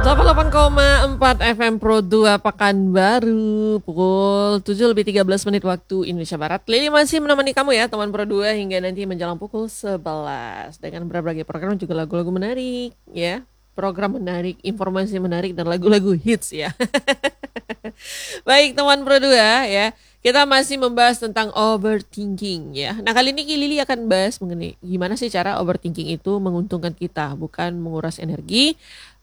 88,4 FM Pro 2 Pekanbaru, pukul 7:13 waktu Indonesia Barat. Lili masih menemani kamu ya teman Pro 2 hingga nanti menjelang pukul 11 dengan berbagai program juga lagu-lagu menarik ya. Program menarik, informasi menarik dan lagu-lagu hits ya. Baik teman Pro 2 ya. Kita masih membahas tentang overthinking ya. Nah kali ini Lili akan bahas mengenai gimana sih cara overthinking itu menguntungkan kita, bukan menguras energi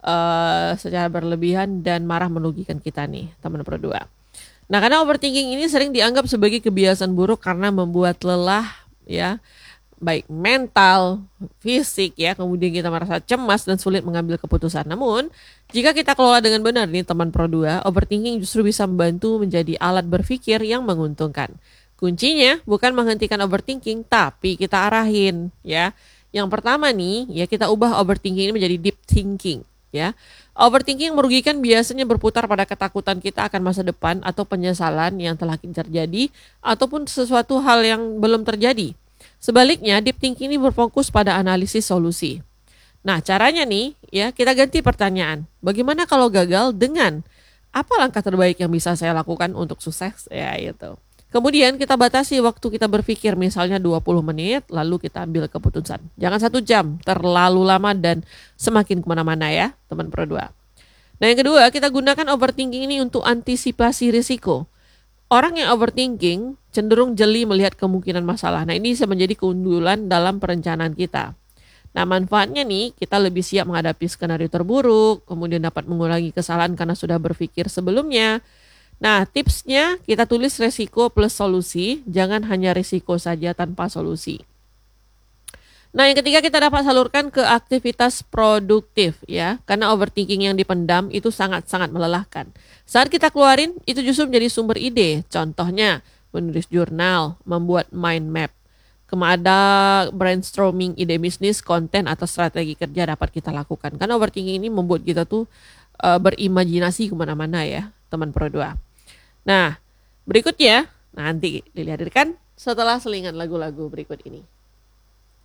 secara berlebihan dan marah merugikan kita nih teman Pro 2. Nah karena overthinking ini sering dianggap sebagai kebiasaan buruk karena membuat lelah ya, baik mental, fisik ya, kemudian kita merasa cemas dan sulit mengambil keputusan. Namun, jika kita kelola dengan benar nih teman Pro 2, overthinking justru bisa membantu menjadi alat berpikir yang menguntungkan. Kuncinya bukan menghentikan overthinking, tapi kita arahin ya. Yang pertama nih, ya kita ubah overthinking ini menjadi deep thinking ya. Overthinking merugikan biasanya berputar pada ketakutan kita akan masa depan atau penyesalan yang telah terjadi ataupun sesuatu hal yang belum terjadi. Sebaliknya, deep thinking ini berfokus pada analisis solusi. Nah, caranya nih, ya kita ganti pertanyaan. Bagaimana kalau gagal dengan apa langkah terbaik yang bisa saya lakukan untuk sukses? Ya, itu. Kemudian kita batasi waktu kita berpikir, misalnya 20 menit, lalu kita ambil keputusan. Jangan 1 jam, terlalu lama dan semakin kemana-mana ya, teman Pro 2. Nah, yang kedua, kita gunakan overthinking ini untuk antisipasi risiko. Orang yang overthinking cenderung jeli melihat kemungkinan masalah. Nah ini bisa menjadi keunggulan dalam perencanaan kita. Nah manfaatnya nih kita lebih siap menghadapi skenario terburuk, kemudian dapat mengurangi kesalahan karena sudah berpikir sebelumnya. Nah tipsnya kita tulis resiko plus solusi, jangan hanya risiko saja tanpa solusi. Nah yang ketiga kita dapat salurkan ke aktivitas produktif ya. Karena overthinking yang dipendam itu sangat-sangat melelahkan. Saat kita keluarin itu justru menjadi sumber ide. Contohnya menulis jurnal, membuat mind map. Ada brainstorming ide bisnis, konten atau strategi kerja dapat kita lakukan. Karena overthinking ini membuat kita tuh berimajinasi kemana-mana ya teman Pro 2. Nah berikutnya nanti dilihatkan setelah selingan lagu-lagu berikut ini.